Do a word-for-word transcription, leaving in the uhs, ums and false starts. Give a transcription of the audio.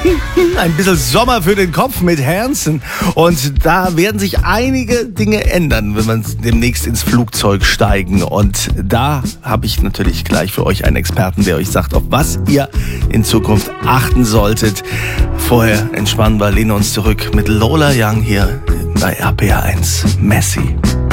Ein bisschen Sommer für den Kopf mit Hanson. Und da werden sich einige Dinge ändern, wenn wir demnächst ins Flugzeug steigen. Und da habe ich natürlich gleich für euch einen Experten, der euch sagt, auf was ihr in Zukunft achten solltet. Vorher entspannen wir, lehnen uns zurück mit Lola Young hier bei R P R eins. Messi.